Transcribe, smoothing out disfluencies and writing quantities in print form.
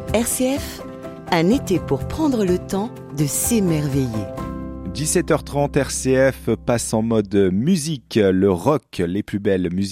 RCF, un été pour prendre le temps de s'émerveiller. 17h30, RCF passe en mode musique, le rock, les plus belles musiques